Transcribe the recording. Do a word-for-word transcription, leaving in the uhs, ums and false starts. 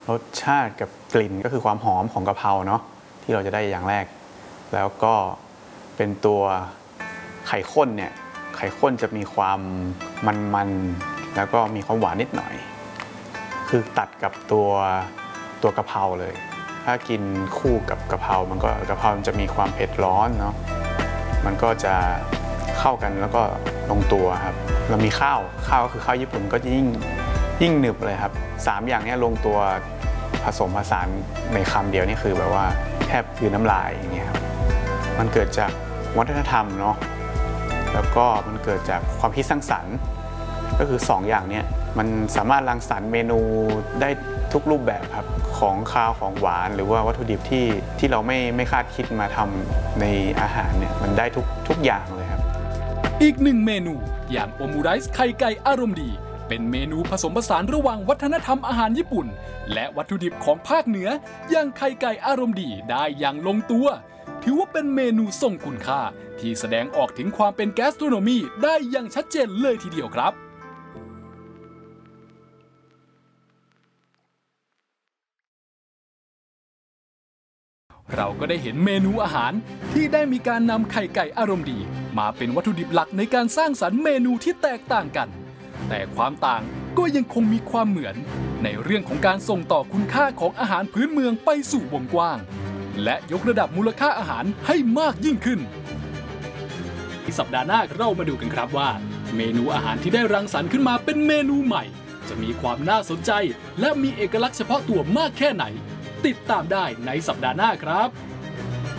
รสชาติกับกลิ่นก็คือความหอมของกะเพราเนาะที่เราจะได้อย่างแรกแล้วก็เป็นตัวไข่ข้นเนี่ยไข่ข้นจะมีความมันๆแล้วก็มีความหวานนิดหน่อยคือตัดกับตัวตัวกะเพราเลยถ้ากินคู่กับกะเพรามันก็กะเพรามันจะมีความเผ็ดร้อนเนาะมันก็จะเข้ากันแล้วก็ลงตัวครับเรามีข้าวข้าวก็คือข้าวญี่ปุ่นก็ยิ่งยิ่งหนึบเลยครับสามอย่างนี้ลงตัวผสมผสานในคำเดียวนี่คือแบบว่าแทบคือน้ำลายอย่างเงี้ยครับมันเกิดจากวัฒนธรรมเนาะแล้วก็มันเกิดจากความคิดสร้างสรรค์ก็คือสองอย่างนี้มันสามารถรังสรรค์เมนูได้ทุกรูปแบบครับของคาวของหวานหรือว่าวัตถุดิบที่ที่เราไม่ไม่คาดคิดมาทำในอาหารเนี่ยมันได้ทุกทุกอย่างเลยครับอีกหนึ่งเมนูอย่างโอมูไรซ์ไข่ไก่อารมณ์ดีเป็นเมนูผสมผสานระหว่างวัฒนธรรมอาหารญี่ปุ่นและวัตถุดิบของภาคเหนืออย่างไข่ไก่อารมณ์ดีได้อย่างลงตัวถือว่าเป็นเมนูทรงคุณค่าที่แสดงออกถึงความเป็นแกสโทรโนมีได้อย่างชัดเจนเลยทีเดียวครับเราก็ได้เห็นเมนูอาหารที่ได้มีการนำไข่ไก่อารมณ์ดีมาเป็นวัตถุดิบหลักในการสร้างสรรค์เมนูที่แตกต่างกันแต่ความต่างก็ยังคงมีความเหมือนในเรื่องของการส่งต่อคุณค่าของอาหารพื้นเมืองไปสู่วงกว้างและยกระดับมูลค่าอาหารให้มากยิ่งขึ้นในสัปดาห์หน้าเรามาดูกันครับว่าเมนูอาหารที่ได้รังสรรค์ขึ้นมาเป็นเมนูใหม่จะมีความน่าสนใจและมีเอกลักษณ์เฉพาะตัวมากแค่ไหนติดตามได้ในสัปดาห์หน้าครับ